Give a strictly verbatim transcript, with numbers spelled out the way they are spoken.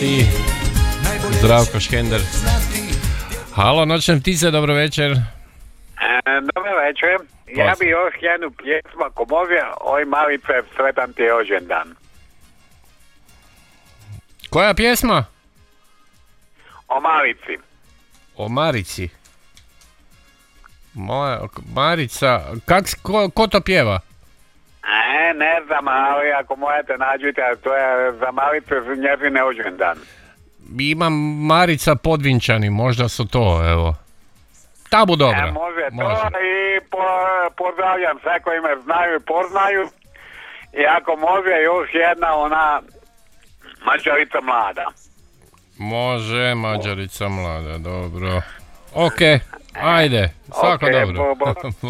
ti, Zdravko Škender. Halo, noćne ptice, dobro večer. E, dobro večer. Ja bi još jednu pjesmu, ako može, oj Marice, sretan ti rođendan. Koja pjesma? O Marici. O Marici. Moja, Marica, kak, ko, ko to pjeva? E, ne znam, ali ako možete nađite, to je za Marice njezin rođendan. Imam Marica Podvinčani, možda su to, evo. Tabu dobro. E, može, može. to i po, pozdravljam sve koji me znaju i poznaju. I ako može još jedna, ona Mađarica mlada. Može, Mađarica mlada, dobro. Ok, ajde, svako okay, dobro. bo, bo.